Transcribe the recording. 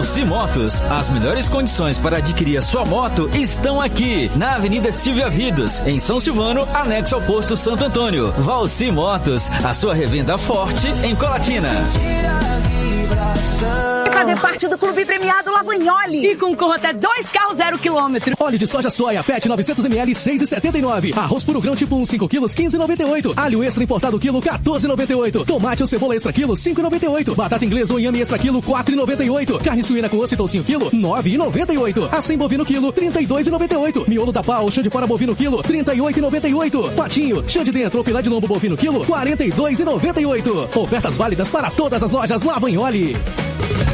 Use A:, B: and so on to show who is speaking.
A: Valci Motos, as melhores condições para adquirir a sua moto estão aqui, na Avenida Silvia Vidos, em São Silvano, anexo ao posto Santo Antônio. Valci Motos, a sua revenda forte em Colatina.
B: Fazer parte do Clube Premiado Lavagnoli e concorra até 2 carros 0 km.
C: Óleo de soja soia PET 900ml 6,79. Arroz puro grão tipo 1 5 quilos 15,98. Alho extra importado quilo 14,98. Tomate ou cebola extra quilo 5,98. Batata inglesa ou inhame extra quilo 4,98. Carne suína com osso e toucinho quilo 9,98. Acém bovino quilo 32,98. Miolo da pau chã de fora bovino quilo 38,98. Patinho chã de dentro ou filé de lombo bovino quilo 42,98. Ofertas válidas para todas as lojas Lavagnoli.